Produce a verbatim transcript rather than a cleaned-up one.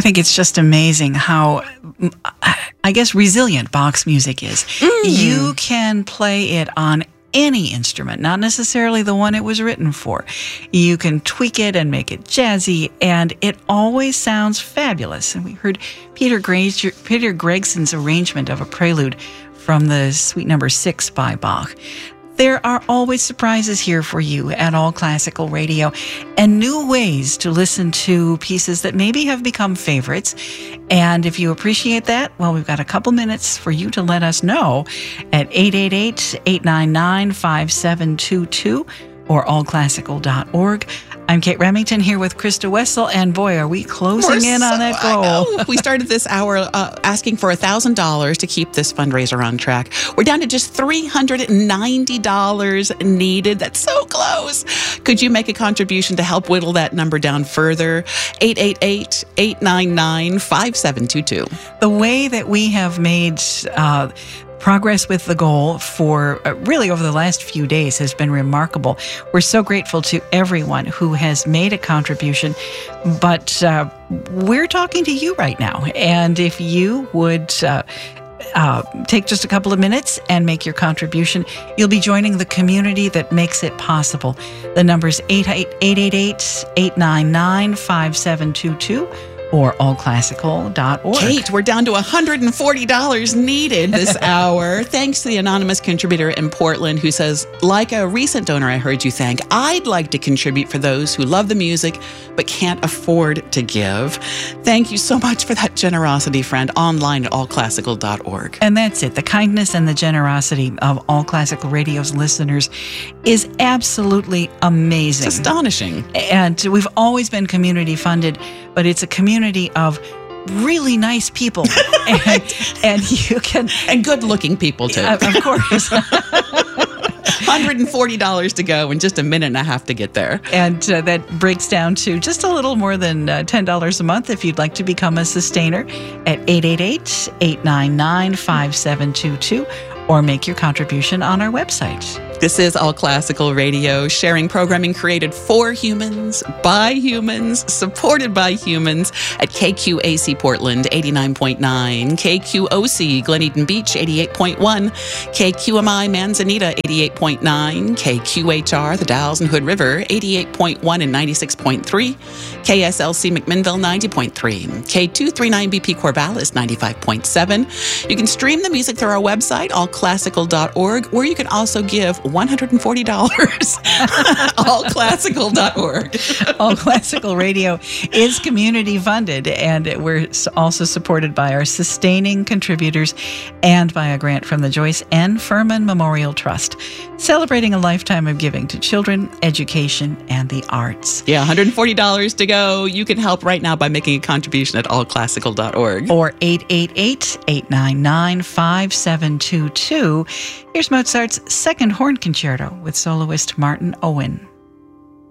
think it's just amazing how, I guess, resilient Bach's music is. Mm. You can play it on any instrument, not necessarily the one it was written for. You can tweak it and make it jazzy, and it always sounds fabulous. And we heard Peter, Gre- Peter Gregson's arrangement of a prelude from the Suite Number Six by Bach. There are always surprises here for you at All Classical Radio, and new ways to listen to pieces that maybe have become favorites. And if you appreciate that, well, we've got a couple minutes for you to let us know at eight eight eight, eight nine nine, five seven two two or all classical dot org. I'm Kate Remington here with Krista Wessel, and boy, are we closing We're in so, on that goal. We started this hour uh, asking for one thousand dollars to keep this fundraiser on track. We're down to just three hundred ninety dollars needed. That's so close. Could you make a contribution to help whittle that number down further? eight eight eight, eight nine nine, five seven two two. The way that we have made uh, progress with the goal for uh, really over the last few days has been remarkable. We're so grateful to everyone who has made a contribution, but uh, we're talking to you right now. And if you would uh, uh, take just a couple of minutes and make your contribution, you'll be joining the community that makes it possible. The number's eight eight eight, eight nine nine, five seven two two. or all classical dot org. Kate, we're down to one hundred forty dollars needed this hour. Thanks to the anonymous contributor in Portland who says, like a recent donor I heard you thank, I'd like to contribute for those who love the music but can't afford to give. Thank you so much for that generosity, friend. Online at all classical dot org. And that's it. The kindness and the generosity of All Classical Radio's listeners is absolutely amazing. It's astonishing. And we've always been community funded, but it's a community of really nice people, and, and you can and good-looking people too. Uh, of course. one hundred forty dollars to go and just a minute and a half to get there. And uh, that breaks down to just a little more than uh, ten dollars a month if you'd like to become a sustainer at eight eight eight, eight nine nine, five seven two two or make your contribution on our website. This is All Classical Radio, sharing programming created for humans, by humans, supported by humans at K Q A C Portland, eighty-nine point nine, K Q O C Glen Eden Beach, eighty-eight point one, K Q M I Manzanita, eighty-eight point nine, K Q H R The Dalles and Hood River, eighty-eight point one and ninety-six point three, K S L C McMinnville, ninety point three, K two thirty-nine B P Corvallis, ninety-five point seven. You can stream the music through our website, all classical dot org, or you can also give one hundred forty dollars. all classical dot org. All Classical Radio is community funded, and we're also supported by our sustaining contributors and by a grant from the Joyce N. Furman Memorial Trust, celebrating a lifetime of giving to children, education, and the arts. Yeah, one hundred forty dollars to go. You can help right now by making a contribution at all classical dot org. Or eight eight eight, eight nine nine, five seven two two. Here's Mozart's Second Horn Concerto with soloist Martin Owen.